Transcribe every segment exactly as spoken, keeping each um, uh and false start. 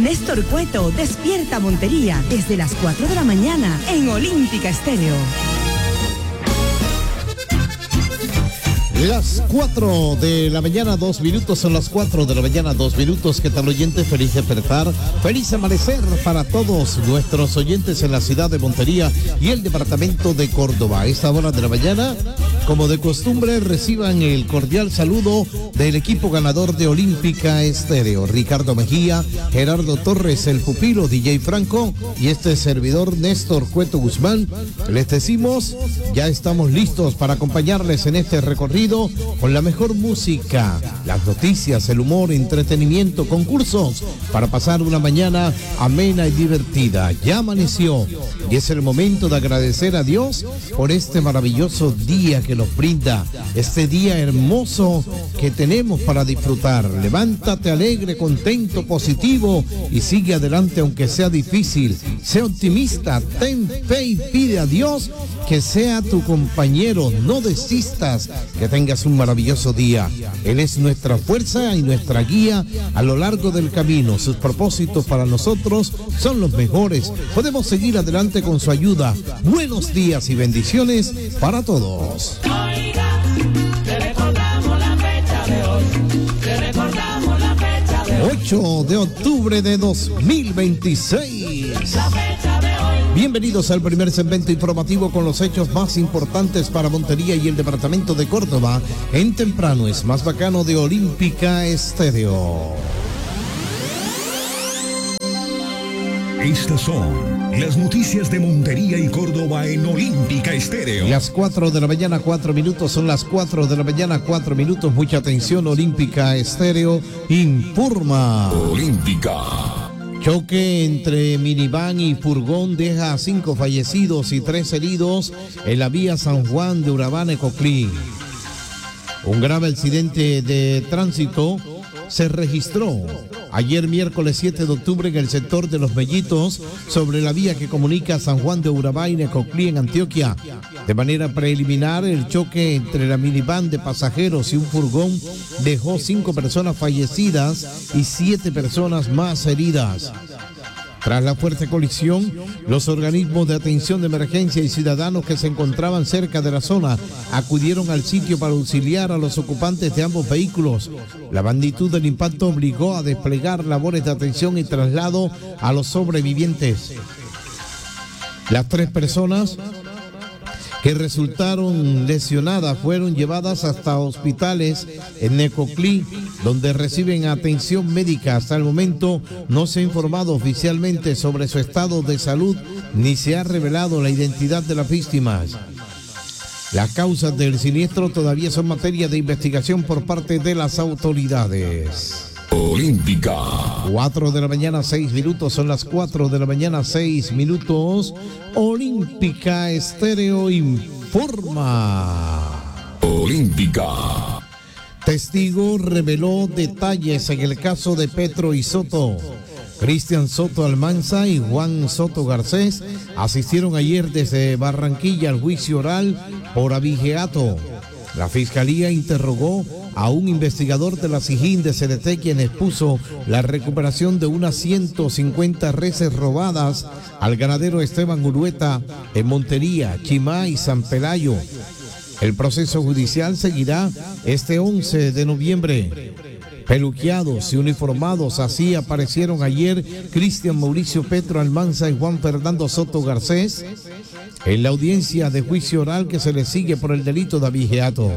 Néstor Cueto despierta Montería desde las cuatro de la mañana en Olímpica Estéreo. Las cuatro de la mañana, dos minutos, son las cuatro de la mañana, dos minutos. ¿Qué tal, oyente? Feliz despertar, feliz amanecer para todos nuestros oyentes en la ciudad de Montería y el departamento de Córdoba. A esta hora de la mañana, como de costumbre, reciban el cordial saludo del equipo ganador de Olímpica Estéreo: Ricardo Mejía, Gerardo Torres, el pupilo, D J Franco y este servidor Néstor Cueto Guzmán. Les decimos, ya estamos listos para acompañarles en este recorrido con la mejor música, las noticias, el humor, entretenimiento, concursos, para pasar una mañana amena y divertida. Ya amaneció y es el momento de agradecer a Dios por este maravilloso día que nos brinda, este día hermoso que tenemos para disfrutar. Levántate alegre, contento, positivo y sigue adelante aunque sea difícil. Sé optimista, ten fe y pide a Dios que sea tu compañero. No desistas, que tengas un maravilloso día. Él es nuestra fuerza y nuestra guía a lo largo del camino. Sus propósitos para nosotros son los mejores. Podemos seguir adelante con su ayuda. Buenos días y bendiciones para todos. Oiga, te recordamos la fecha de hoy. Te recordamos la fecha de hoy. ocho de octubre de dos mil veintiséis. La fecha de hoy. Bienvenidos al primer segmento informativo con los hechos más importantes para Montería y el departamento de Córdoba. En temprano es más bacano de Olímpica Estéreo. Estas son las noticias de Montería y Córdoba en Olímpica Estéreo. Las cuatro de la mañana, cuatro minutos, son las cuatro de la mañana, cuatro minutos. Mucha atención, Olímpica Estéreo informa. Olímpica. Choque entre minivan y furgón deja a cinco fallecidos y tres heridos en la vía San Juan de Urabá-Necoclí. Un grave accidente de tránsito se registró ayer miércoles siete de octubre en el sector de Los Mellitos, sobre la vía que comunica San Juan de Urabá y Necoclí en Antioquia. De manera preliminar, el choque entre la minivan de pasajeros y un furgón dejó cinco personas fallecidas y siete personas más heridas. Tras la fuerte colisión, los organismos de atención de emergencia y ciudadanos que se encontraban cerca de la zona acudieron al sitio para auxiliar a los ocupantes de ambos vehículos. La magnitud del impacto obligó a desplegar labores de atención y traslado a los sobrevivientes. Las tres personas que resultaron lesionadas fueron llevadas hasta hospitales en Necoclí, donde reciben atención médica. Hasta el momento no se ha informado oficialmente sobre su estado de salud ni se ha revelado la identidad de las víctimas. Las causas del siniestro todavía son materia de investigación por parte de las autoridades. Olímpica. Cuatro de la mañana, seis minutos, son las cuatro de la mañana, seis minutos. Olímpica Estéreo informa. Olímpica. Testigo reveló detalles en el caso de Petro y Soto. Cristian Soto Almanza y Juan Soto Garcés asistieron ayer desde Barranquilla al juicio oral por abigeato. La fiscalía interrogó a un investigador de la SIJIN de C D T, quien expuso la recuperación de unas ciento cincuenta reses robadas al ganadero Esteban Urueta en Montería, Chimá y San Pelayo. El proceso judicial seguirá este once de noviembre. Peluqueados y uniformados, así aparecieron ayer Cristian Mauricio Petro Almanza y Juan Fernando Soto Garcés en la audiencia de juicio oral que se les sigue por el delito de abigeato.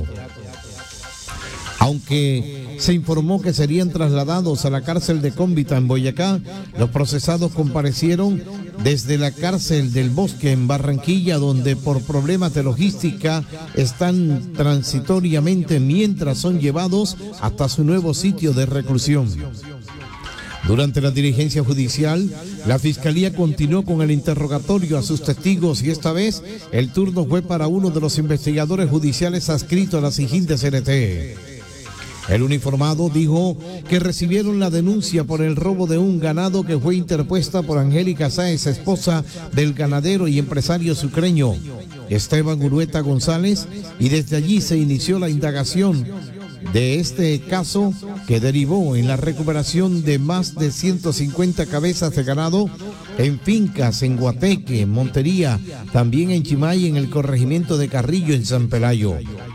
Aunque se informó que serían trasladados a la cárcel de Cómbita en Boyacá, los procesados comparecieron desde la cárcel del Bosque en Barranquilla, donde por problemas de logística están transitoriamente mientras son llevados hasta su nuevo sitio de reclusión. Durante la diligencia judicial, la Fiscalía continuó con el interrogatorio a sus testigos y esta vez el turno fue para uno de los investigadores judiciales adscritos a la SIJIN de C N T. El uniformado dijo que recibieron la denuncia por el robo de un ganado que fue interpuesta por Angélica Sáez, esposa del ganadero y empresario sucreño Esteban Urueta González, y desde allí se inició la indagación de este caso que derivó en la recuperación de más de ciento cincuenta cabezas de ganado en fincas en Guateque, en Montería, también en Chimay, en el corregimiento de Carrillo, en San Pelayo.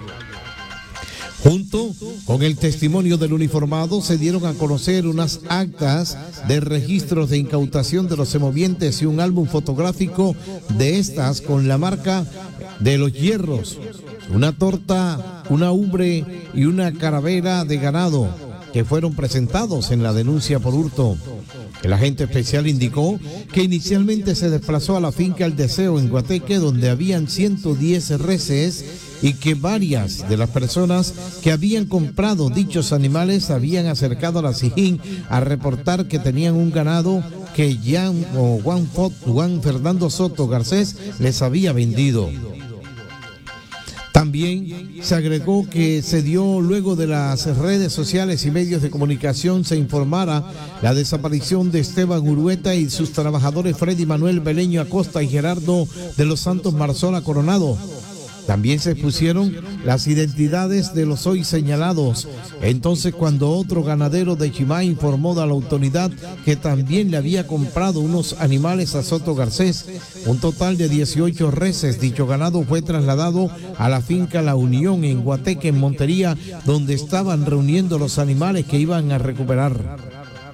Junto con el testimonio del uniformado se dieron a conocer unas actas de registros de incautación de los semovientes y un álbum fotográfico de estas con la marca de los hierros, una torta, una ubre y una caravera de ganado que fueron presentados en la denuncia por hurto. El agente especial indicó que inicialmente se desplazó a la finca El Deseo en Guateque, donde habían ciento diez reses y que varias de las personas que habían comprado dichos animales habían acercado a la Sijín a reportar que tenían un ganado que Jan, o Juan, Juan Fernando Soto Garcés les había vendido. También se agregó que se dio luego de las redes sociales y medios de comunicación se informara la desaparición de Esteban Urueta y sus trabajadores Freddy Manuel Beleño Acosta y Gerardo de los Santos Marzola Coronado. También se expusieron las identidades de los hoy señalados. Entonces, cuando otro ganadero de Chimay informó a la autoridad que también le había comprado unos animales a Soto Garcés, un total de dieciocho reses, dicho ganado fue trasladado a la finca La Unión en Guateque, en Montería, donde estaban reuniendo los animales que iban a recuperar.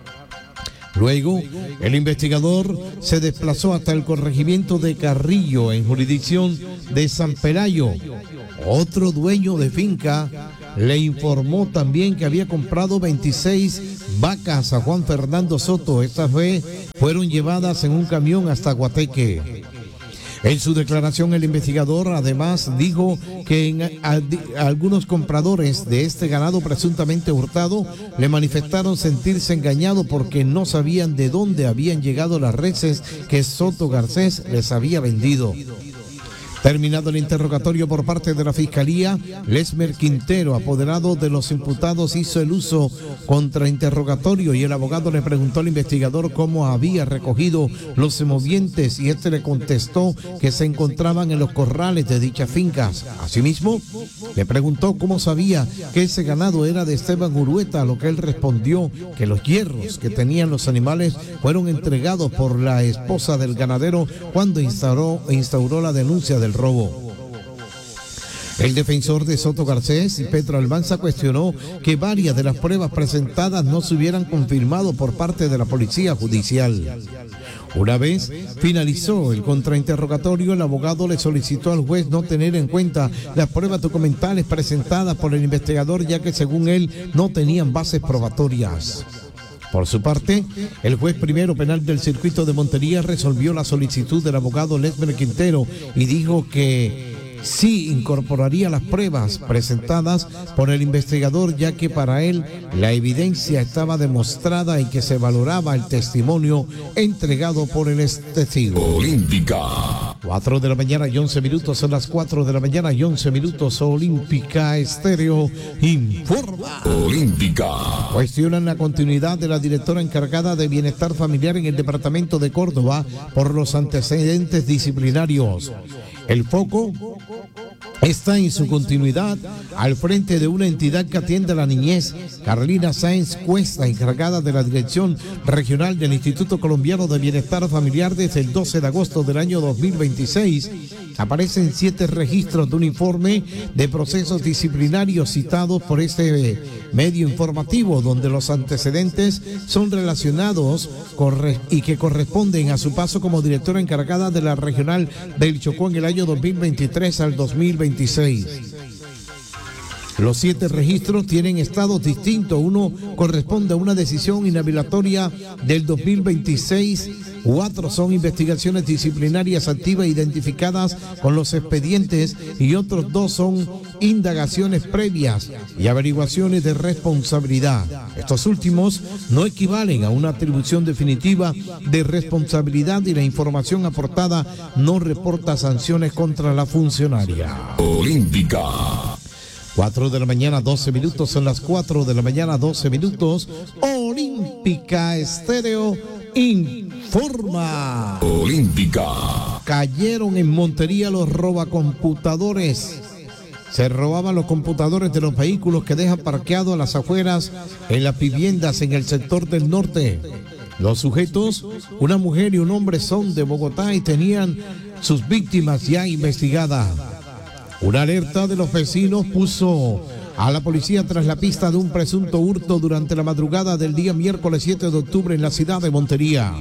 Luego, el investigador se desplazó hasta el corregimiento de Carrillo, en jurisdicción de San Pelayo. Otro dueño de finca le informó también que había comprado veintiséis vacas a Juan Fernando Soto. Estas vez fueron llevadas en un camión hasta Guateque. En su declaración, el investigador además dijo que en a, a, algunos compradores de este ganado presuntamente hurtado le manifestaron sentirse engañados porque no sabían de dónde habían llegado las reses que Soto Garcés les había vendido. Terminado el interrogatorio por parte de la Fiscalía, Lesmer Quintero, apoderado de los imputados, hizo el uso contrainterrogatorio y el abogado le preguntó al investigador cómo había recogido los semovientes y este le contestó que se encontraban en los corrales de dichas fincas. Asimismo, le preguntó cómo sabía que ese ganado era de Esteban Urueta, a lo que él respondió que los hierros que tenían los animales fueron entregados por la esposa del ganadero cuando instauró, instauró la denuncia del robo. El defensor de Soto Garcés y Pedro Almanza cuestionó que varias de las pruebas presentadas no se hubieran confirmado por parte de la Policía Judicial. Una vez finalizó el contrainterrogatorio, el abogado le solicitó al juez no tener en cuenta las pruebas documentales presentadas por el investigador, ya que según él no tenían bases probatorias. Por su parte, el juez primero penal del circuito de Montería resolvió la solicitud del abogado Lesmer Quintero y dijo que sí incorporaría las pruebas presentadas por el investigador, ya que para él la evidencia estaba demostrada y que se valoraba el testimonio entregado por el testigo. Olímpica. Cuatro de la mañana y once minutos, son las cuatro de la mañana y once minutos. Olímpica Estéreo informa. Olímpica. Cuestionan la continuidad de la directora encargada de Bienestar Familiar en el departamento de Córdoba por los antecedentes disciplinarios. El foco está en su continuidad al frente de una entidad que atiende a la niñez. Carolina Sáenz Cuesta, encargada de la Dirección Regional del Instituto Colombiano de Bienestar Familiar desde el doce de agosto del año dos mil veintiséis, aparecen siete registros de un informe de procesos disciplinarios citados por este medio informativo, donde los antecedentes son relacionados y que corresponden a su paso como directora encargada de la Regional del Chocó en el año dos mil veintitrés al dos mil veintiséis. Los siete registros tienen estados distintos. Uno corresponde a una decisión inhabilitatoria del dos mil veintiséis. Cuatro son investigaciones disciplinarias activas identificadas con los expedientes y otros dos son indagaciones previas y averiguaciones de responsabilidad. Estos últimos no equivalen a una atribución definitiva de responsabilidad y la información aportada no reporta sanciones contra la funcionaria. Olímpica. Cuatro de la mañana, doce minutos, son las cuatro de la mañana, doce minutos. Olímpica Estéreo informa. Olímpica. Cayeron en Montería los robacomputadores. Se robaban los computadores de los vehículos que dejan parqueados a las afueras en las viviendas en el sector del norte. Los sujetos, una mujer y un hombre, son de Bogotá y tenían sus víctimas ya investigadas. Una alerta de los vecinos puso a la policía tras la pista de un presunto hurto durante la madrugada del día miércoles siete de octubre en la ciudad de Montería.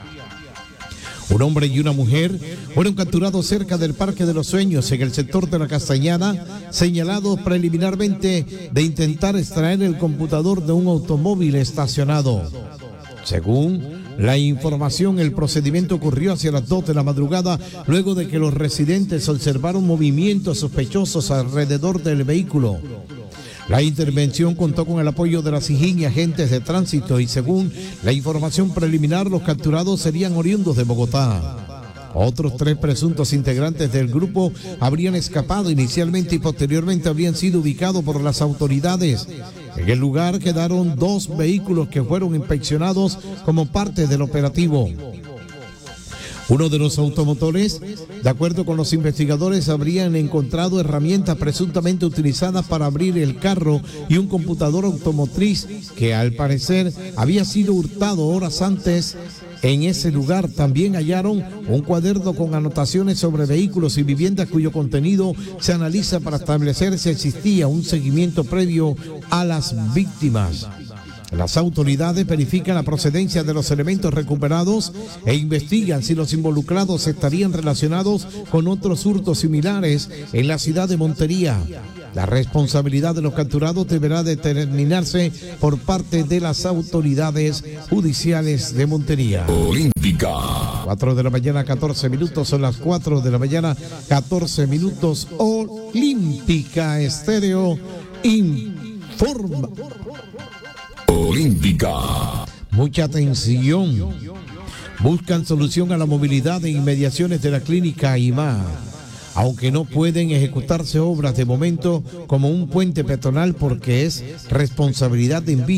Un hombre y una mujer fueron capturados cerca del Parque de los Sueños, en el sector de la Castañada, señalados preliminarmente de intentar extraer el computador de un automóvil estacionado. Según la información, el procedimiento ocurrió hacia las dos de la madrugada, luego de que los residentes observaron movimientos sospechosos alrededor del vehículo. La intervención contó con el apoyo de la SIJIN y agentes de tránsito y, según la información preliminar, los capturados serían oriundos de Bogotá. Otros tres presuntos integrantes del grupo habrían escapado inicialmente y posteriormente habrían sido ubicados por las autoridades. En el lugar quedaron dos vehículos que fueron inspeccionados como parte del operativo. Uno de los automotores, de acuerdo con los investigadores, habrían encontrado herramientas presuntamente utilizadas para abrir el carro y un computador automotriz que al parecer había sido hurtado horas antes. En ese lugar también hallaron un cuaderno con anotaciones sobre vehículos y viviendas cuyo contenido se analiza para establecer si existía un seguimiento previo a las víctimas. Las autoridades verifican la procedencia de los elementos recuperados e investigan si los involucrados estarían relacionados con otros hurtos similares en la ciudad de Montería. La responsabilidad de los capturados deberá determinarse por parte de las autoridades judiciales de Montería. Olímpica. cuatro de la mañana, catorce minutos, son las cuatro de la mañana, catorce minutos. Olímpica Estéreo informa. Olímpica. Mucha atención. Buscan solución a la movilidad en inmediaciones de la clínica I M A. Aunque no pueden ejecutarse obras de momento como un puente peatonal porque es responsabilidad de Envío.